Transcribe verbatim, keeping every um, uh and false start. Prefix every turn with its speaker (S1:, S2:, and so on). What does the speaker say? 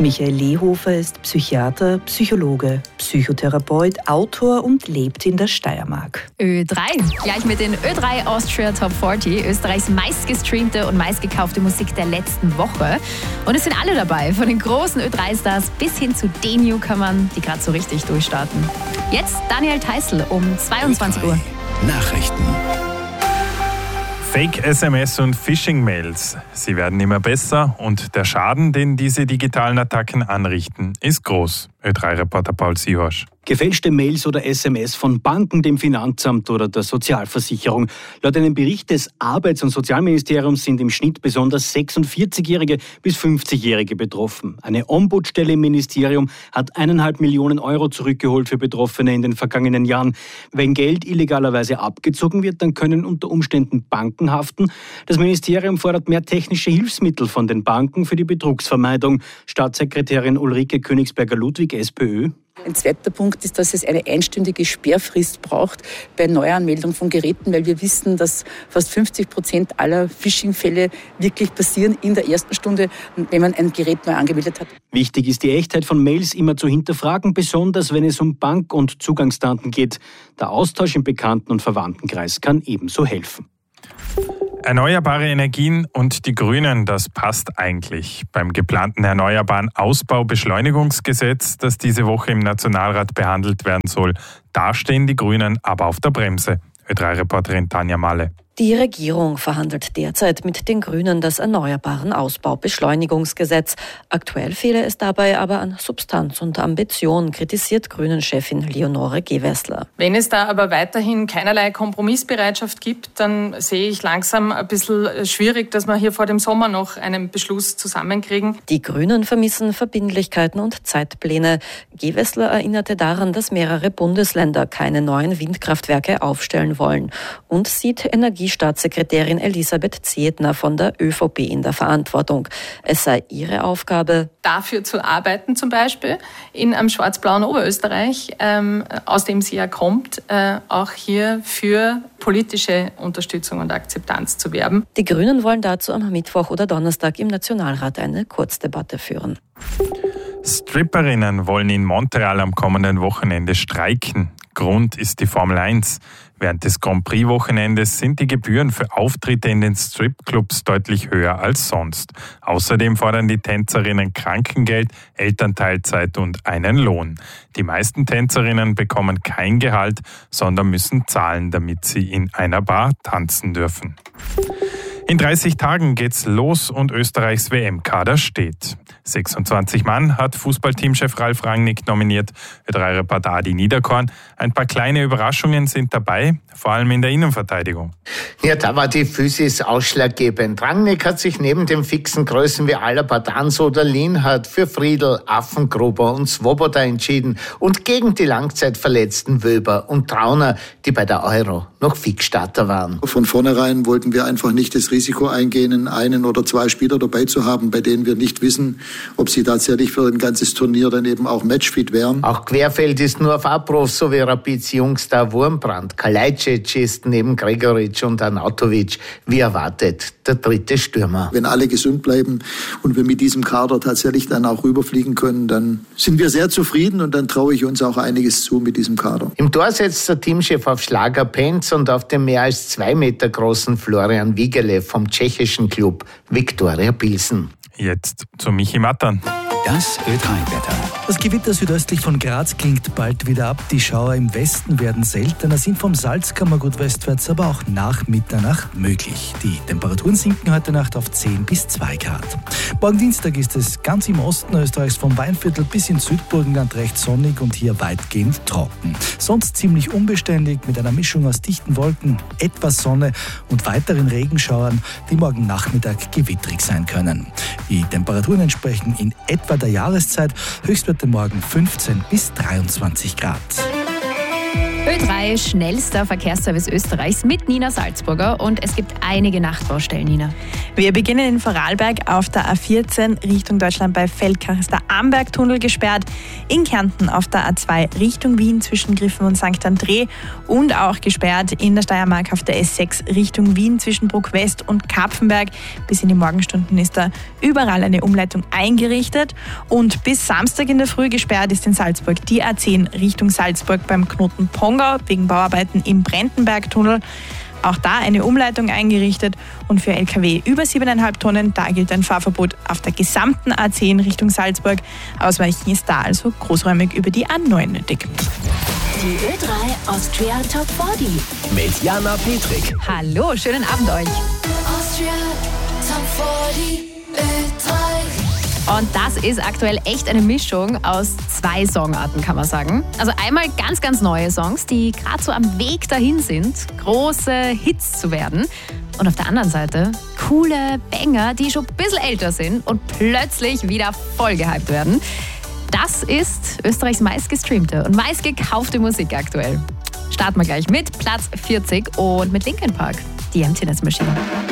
S1: Michael Lehofer ist Psychiater, Psychologe, Psychotherapeut, Autor und lebt in der Steiermark.
S2: Ö drei, gleich mit den Ö drei Austria Top vierzig, Österreichs meistgestreamte und meistgekaufte Musik der letzten Woche. Und es sind alle dabei, von den großen Ö drei Stars bis hin zu den Newcomern, die gerade so richtig durchstarten. Jetzt Daniel Theißl um zweiundzwanzig Uhr.
S3: Nachrichten.
S4: Fake-S M S und Phishing-Mails, sie werden immer besser und der Schaden, den diese digitalen Attacken anrichten, ist groß. Ö drei Reporter Paul Sihorsch.
S5: Gefälschte Mails oder S M S von Banken, dem Finanzamt oder der Sozialversicherung. Laut einem Bericht des Arbeits- und Sozialministeriums sind im Schnitt besonders sechsundvierzigjährige bis fünfzigjährige betroffen. Eine Ombudsstelle im Ministerium hat eineinhalb Millionen Euro zurückgeholt für Betroffene in den vergangenen Jahren. Wenn Geld illegalerweise abgezogen wird, dann können unter Umständen Banken haften. Das Ministerium fordert mehr technische Hilfsmittel von den Banken für die Betrugsvermeidung. Staatssekretärin Ulrike Königsberger-Ludwig, SPÖ.
S6: Ein zweiter Punkt ist, dass es eine einstündige Sperrfrist braucht bei Neuanmeldung von Geräten, weil wir wissen, dass fast fünfzig Prozent aller Phishing-Fälle wirklich passieren in der ersten Stunde, wenn man ein Gerät neu angemeldet hat.
S5: Wichtig ist die Echtheit von Mails immer zu hinterfragen, besonders wenn es um Bank- und Zugangsdaten geht. Der Austausch im Bekannten- und Verwandtenkreis kann ebenso helfen.
S4: Erneuerbare Energien und die Grünen, das passt eigentlich. Beim geplanten Erneuerbaren Ausbaubeschleunigungsgesetz, das diese Woche im Nationalrat behandelt werden soll, da stehen die Grünen aber auf der Bremse. Ö drei Reporterin Tanja Malle.
S7: Die Regierung verhandelt derzeit mit den Grünen das Erneuerbaren Ausbaubeschleunigungsgesetz. Aktuell fehle es dabei aber an Substanz und Ambition, kritisiert Grünen-Chefin Leonore Gewessler.
S8: Wenn es da aber weiterhin keinerlei Kompromissbereitschaft gibt, dann sehe ich langsam ein bisschen schwierig, dass wir hier vor dem Sommer noch einen Beschluss zusammenkriegen.
S7: Die Grünen vermissen Verbindlichkeiten und Zeitpläne. Gewessler erinnerte daran, dass mehrere Bundesländer keine neuen Windkraftwerke aufstellen wollen und sieht Energie Staatssekretärin Elisabeth Zietner von der ÖVP in der Verantwortung. Es sei ihre Aufgabe,
S8: dafür zu arbeiten, zum Beispiel in einem schwarz-blauen Oberösterreich, ähm, aus dem sie ja kommt, äh, auch hier für politische Unterstützung und Akzeptanz zu werben.
S7: Die Grünen wollen dazu am Mittwoch oder Donnerstag im Nationalrat eine Kurzdebatte führen.
S4: Stripperinnen wollen in Montreal am kommenden Wochenende streiken. Grund ist die Formel eins. Während des Grand Prix-Wochenendes sind die Gebühren für Auftritte in den Stripclubs deutlich höher als sonst. Außerdem fordern die Tänzerinnen Krankengeld, Elternteilzeit und einen Lohn. Die meisten Tänzerinnen bekommen kein Gehalt, sondern müssen zahlen, damit sie in einer Bar tanzen dürfen. In dreißig Tagen geht's los und Österreichs W M-Kader steht. sechsundzwanzig Mann hat Fußballteamchef Ralf Rangnick nominiert. Ö drei Reporter Adi Niederkorn. Ein paar kleine Überraschungen sind dabei, vor allem in der Innenverteidigung.
S9: Ja, da war die Physis ausschlaggebend. Rangnick hat sich neben den fixen Größen wie Alaba, Danso oder Lienhardt für Friedl, Affengruber und Swoboda entschieden und gegen die langzeitverletzten Wöber und Trauner, die bei der Euro noch Fixstarter waren.
S10: Von vornherein wollten wir einfach nicht das Risiko eingehen, einen oder zwei Spieler dabei zu haben, bei denen wir nicht wissen, ob sie tatsächlich für ein ganzes Turnier dann eben auch matchfit wären.
S9: Auch Querfeld ist nur auf Abruf, so wie Rapids Jungstar Wurmbrand. Kalajdzic ist neben Gregoritsch und Arnautovic, wie erwartet, der dritte Stürmer.
S10: Wenn alle gesund bleiben und wir mit diesem Kader tatsächlich dann auch rüberfliegen können, dann sind wir sehr zufrieden und dann traue ich uns auch einiges zu mit diesem Kader.
S9: Im Tor setzt der Teamchef auf Schlager Penz und auf den mehr als zwei Meter großen Florian Wigele vom tschechischen Club Viktoria Pilsen.
S4: Jetzt zu Michi Mattern.
S3: Das Ö drei Wetter.
S11: Das Gewitter südöstlich von Graz klingt bald wieder ab. Die Schauer im Westen werden seltener, sind vom Salzkammergut westwärts aber auch nach Mitternacht möglich. Die Temperaturen sinken heute Nacht auf zehn bis zwei Grad. Morgen Dienstag ist es ganz im Osten Österreichs vom Weinviertel bis ins Südburgenland recht sonnig und hier weitgehend trocken. Sonst ziemlich unbeständig mit einer Mischung aus dichten Wolken, etwas Sonne und weiteren Regenschauern, die morgen Nachmittag gewittrig sein können. Die Temperaturen entsprechen in etwa der Jahreszeit. Höchstwerte morgen fünfzehn bis dreiundzwanzig Grad.
S2: Ö drei, schnellster Verkehrsservice Österreichs mit Nina Salzburger und es gibt einige Nachtbaustellen, Nina.
S12: Wir beginnen in Vorarlberg auf der A vierzehn Richtung Deutschland bei Feldkirch ist der Ambergtunnel gesperrt. In Kärnten auf der A zwei Richtung Wien zwischen Griffen und Sankt André und auch gesperrt in der Steiermark auf der S sechs Richtung Wien zwischen Bruck West und Kapfenberg. Bis in die Morgenstunden ist da überall eine Umleitung eingerichtet und bis Samstag in der Früh gesperrt ist in Salzburg die A zehn Richtung Salzburg beim Knoten Pongau wegen Bauarbeiten im Brentenbergtunnel. Auch da eine Umleitung eingerichtet und für L K W über sieben Komma fünf Tonnen, da gilt ein Fahrverbot auf der gesamten A zehn Richtung Salzburg. Ausweichen ist da also großräumig über die A neun nötig.
S13: Die Ö drei Austria Top vierzig.
S3: Mit Jana Petrik.
S2: Hallo, schönen Abend euch.
S13: Austria Top vierzig, Ö drei.
S2: Und das ist aktuell echt eine Mischung aus zwei Songarten, kann man sagen. Also einmal ganz, ganz neue Songs, die gerade so am Weg dahin sind, große Hits zu werden. Und auf der anderen Seite coole Banger, die schon ein bisschen älter sind und plötzlich wieder voll gehypt werden. Das ist Österreichs meistgestreamte und meistgekaufte Musik aktuell. Starten wir gleich mit Platz vierzig und mit Linkin Park, die Emptiness Machine.